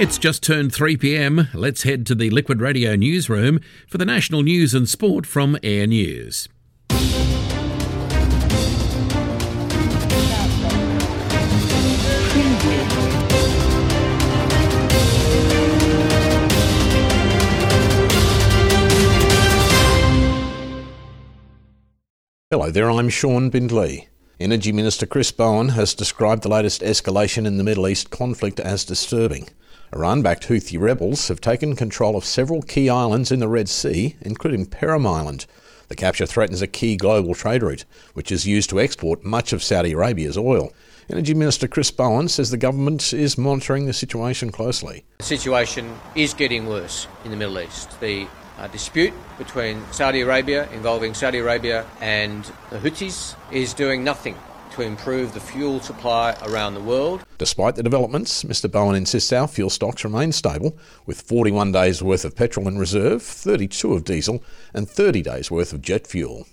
It's just turned 3 p.m. Let's head to the Liquid Radio newsroom for the national news and sport from Air News. Hello there, I'm Sean Bindley. Energy Minister Chris Bowen has described the latest escalation in the Middle East conflict as disturbing. Iran-backed Houthi rebels have taken control of several key islands in the Red Sea, including Perim Island. The capture threatens a key global trade route, which is used to export much of Saudi Arabia's oil. Energy Minister Chris Bowen says the government is monitoring the situation closely. The situation is getting worse in the Middle East. The dispute between Saudi Arabia, involving Saudi Arabia and the Houthis, is doing nothing to improve the fuel supply around the world. Despite the developments, Mr Bowen insists our fuel stocks remain stable, with 41 days' worth of petrol in reserve, 32 of diesel and 30 days' worth of jet fuel.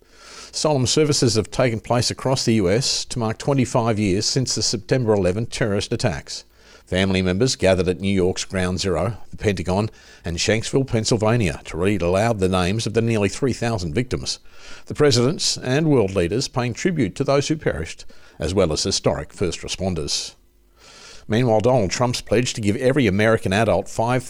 Solemn services have taken place across the US to mark 25 years since the September 11 terrorist attacks. Family members gathered at New York's Ground Zero, the Pentagon and Shanksville, Pennsylvania to read aloud the names of the nearly 3,000 victims. The presidents and world leaders paying tribute to those who perished, as well as historic first responders. Meanwhile, Donald Trump's pledge to give every American adult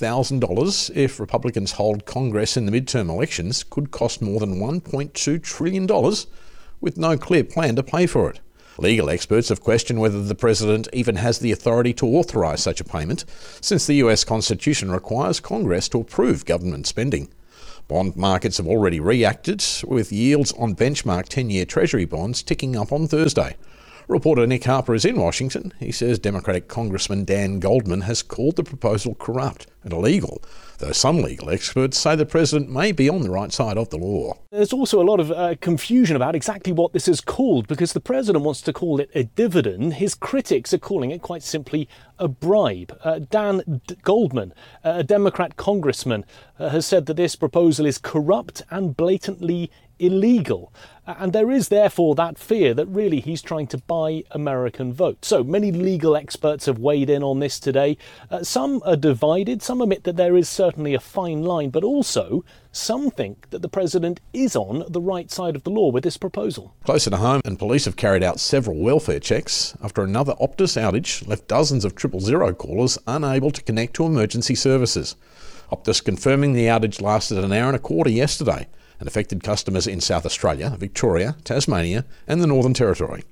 $5,000 if Republicans hold Congress in the midterm elections could cost more than $1.2 trillion, with no clear plan to pay for it. Legal experts have questioned whether the president even has the authority to authorise such a payment, since the US Constitution requires Congress to approve government spending. Bond markets have already reacted, with yields on benchmark 10-year Treasury bonds ticking up on Thursday. Reporter Nick Harper is in Washington. He says Democratic Congressman Dan Goldman has called the proposal corrupt and illegal, though some legal experts say the president may be on the right side of the law. There's also a lot of confusion about exactly what this is called, because the president wants to call it a dividend. His critics are calling it quite simply a bribe. Dan Goldman, a Democrat congressman, has said that this proposal is corrupt and blatantly illegal. And there is therefore that fear that really he's trying to buy American votes. So many legal experts have weighed in on this today. Some are divided. Some admit that there is certainly a fine line, but also some think that the president is on the right side of the law with this proposal. Closer to home, and police have carried out several welfare checks after another Optus outage left dozens of 000 callers unable to connect to emergency services. Optus confirming the outage lasted an hour and a quarter yesterday and affected customers in South Australia, Victoria, Tasmania and the Northern Territory.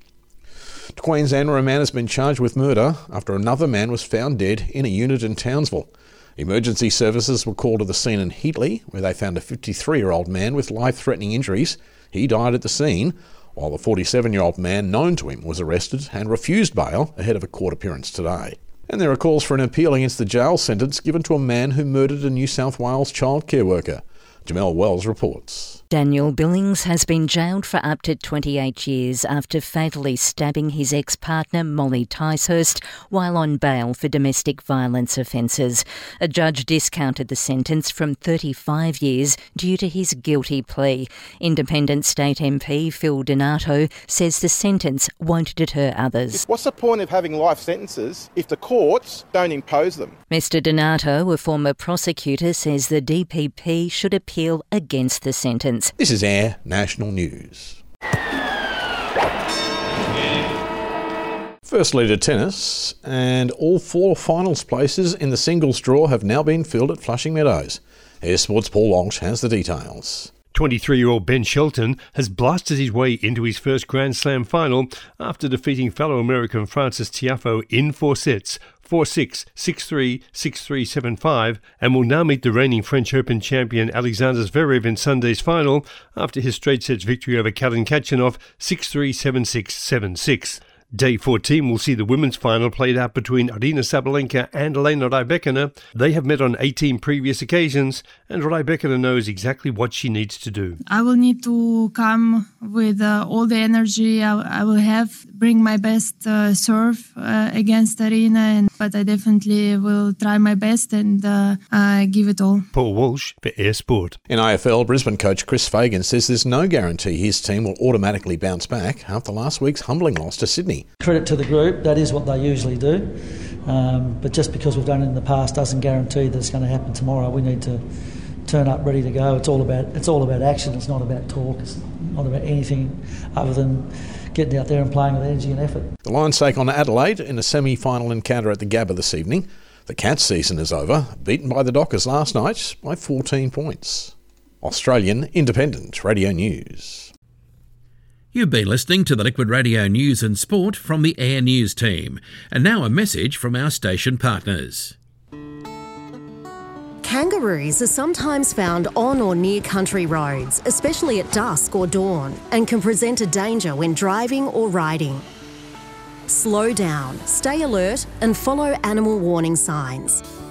To Queensland, where a man has been charged with murder after another man was found dead in a unit in Townsville. Emergency services were called to the scene in Heatley, where they found a 53-year-old man with life-threatening injuries. He died at the scene, while the 47-year-old man known to him was arrested and refused bail ahead of a court appearance today. And there are calls for an appeal against the jail sentence given to a man who murdered a New South Wales childcare worker. Jamel Wells reports. Daniel Billings has been jailed for up to 28 years after fatally stabbing his ex-partner Molly Ticehurst while on bail for domestic violence offences. A judge discounted the sentence from 35 years due to his guilty plea. Independent State MP Phil Donato says the sentence won't deter others. What's the point of having life sentences if the courts don't impose them? Mr Donato, a former prosecutor, says the DPP should appeal against the sentence. This is Air National News. Firstly to tennis, and all 4 finals places in the singles draw have now been filled at Flushing Meadows. Air Sports' Paul Walsh has the details. 23-year-old Ben Shelton has blasted his way into his first Grand Slam final after defeating fellow American Frances Tiafoe in 4 sets, 4-6, 6-3, 6-3, 7-5, and will now meet the reigning French Open champion Alexander Zverev in Sunday's final after his straight sets victory over Karen Khachanov 6-3, 7-6, 7-6. Day 14 will see the women's final played out between Aryna Sabalenka and Elena Rybakina. They have met on 18 previous occasions, and Rybakina knows exactly what she needs to do. I will need to come with all the energy I will have, bring my best serve against Aryna, but I definitely will try my best and give it all. Paul Walsh for Air Sport. In AFL, Brisbane coach Chris Fagan says there's no guarantee his team will automatically bounce back after last week's humbling loss to Sydney. Credit to the group, that is what they usually do. But just because we've done it in the past doesn't guarantee that it's going to happen tomorrow. We need to turn up ready to go. It's all about action. It's not about talk. It's not about anything other than getting out there and playing with energy and effort. The Lions take on Adelaide in a semi-final encounter at the Gabba this evening. The Cats season is over, beaten by the Dockers last night by 14 points. Australian Independent Radio News. You've been listening to the Liquid Radio News and Sport from the Air News team. And now a message from our station partners. Kangaroos are sometimes found on or near country roads, especially at dusk or dawn, and can present a danger when driving or riding. Slow down, stay alert and follow animal warning signs.